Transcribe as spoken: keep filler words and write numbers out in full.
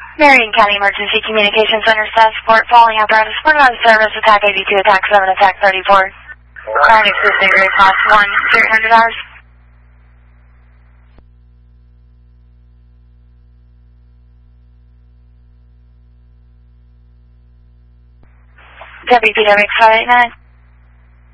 Marion County Emergency Communications Center staff support following apparatus support on service attack eighty-two, attack seven, attack thirty-four. Current existing rate cost one, three hundred hours. W P W X five eight nine.